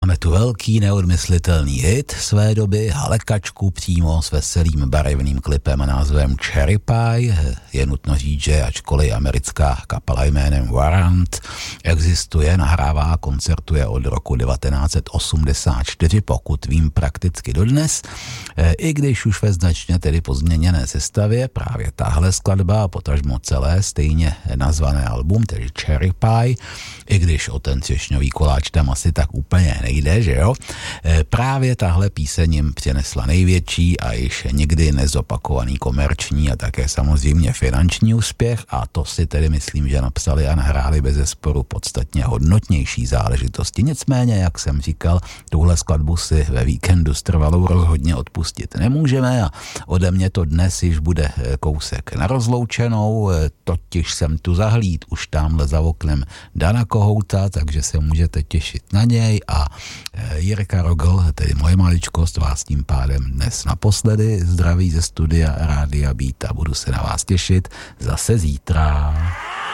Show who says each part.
Speaker 1: máme tu velký neodmyslitelný hit své doby, halekačku přímo s veselým barevným klipem a názvem Cherry Pie. Je nutno říct, že ačkoliv americká kapela jménem Warrant existuje, nahrává a koncertuje od roku 1984, pokud vím prakticky dodnes, i když už ve značně tedy pozměněné sestavě, právě tahle skladba a potažmo celé stejně nazvané album, tedy Cherry Pie, i když o ten třešňový koláč tam asi tak úplně nejde, že jo? Právě tahle píseň jim přinesla největší a již nikdy nezopakovaný komerční a také samozřejmě finanční úspěch a to si tedy myslím, že napsali a nahráli bezesporu podstatně hodnotnější záležitosti. Nicméně, jak jsem říkal, tuhle skladbu si ve víkendu s trvalou rozhodně odpustit nemůžeme a ode mě to dnes již bude kousek na rozloučenou, totiž jsem tu zahlíd už tamhle za oknem Dana Kohouta, takže se můžete těšit na něj a Jirka Rogl, tedy moje maličkost, vás tím pádem dnes naposledy zdraví ze studia Rádia Beat a budu se na vás těšit zase zítra.